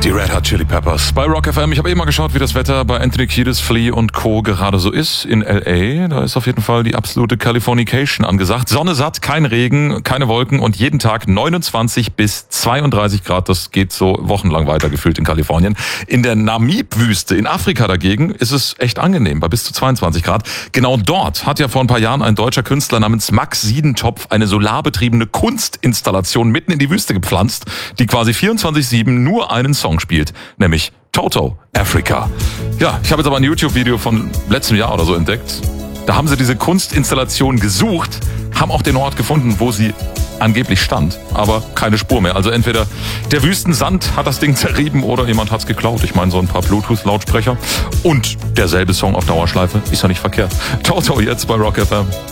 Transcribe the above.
Die Red Hot Chili Peppers bei Rock FM. Ich habe eben mal geschaut, wie das Wetter bei Anthony Kiedis, Flea und Co. gerade so ist in L.A. Da ist auf jeden Fall die absolute Californication angesagt. Sonne satt, kein Regen, keine Wolken und jeden Tag 29 bis 32 Grad. Das geht so wochenlang weiter gefühlt in Kalifornien. In der Namib-Wüste in Afrika dagegen ist es echt angenehm, bei bis zu 22 Grad. Genau dort hat ja vor ein paar Jahren ein deutscher Künstler namens Max Siedentopf eine solarbetriebene Kunstinstallation mitten in die Wüste gepflanzt, die quasi 24/7 nur einen Song spielt, nämlich Toto, Africa. Ja, ich habe jetzt aber ein YouTube-Video von letztem Jahr oder so entdeckt. Da haben sie diese Kunstinstallation gesucht, haben auch den Ort gefunden, wo sie angeblich stand, aber keine Spur mehr. Also entweder der Wüstensand hat das Ding zerrieben oder jemand hat's geklaut. Ich meine, so ein paar Bluetooth-Lautsprecher und derselbe Song auf Dauerschleife ist ja nicht verkehrt. Toto jetzt bei Rock FM.